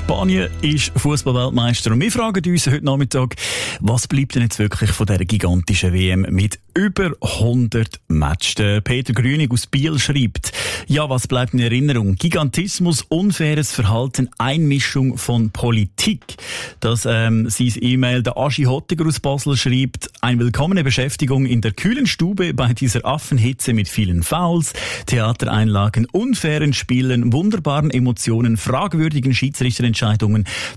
Spanien ist Fußballweltmeister und wir fragen uns heute Nachmittag, was bleibt denn jetzt wirklich von dieser gigantischen WM mit über 100 Matches? Der Peter Grünig aus Biel schreibt, ja, was bleibt in Erinnerung? Gigantismus, unfaires Verhalten, Einmischung von Politik. Das sein E-Mail. Der Aschi Hottiger aus Basel schreibt, eine willkommene Beschäftigung in der kühlen Stube bei dieser Affenhitze mit vielen Fouls, Theatereinlagen, unfairen Spielen, wunderbaren Emotionen, fragwürdigen Schiedsrichterentscheidungen.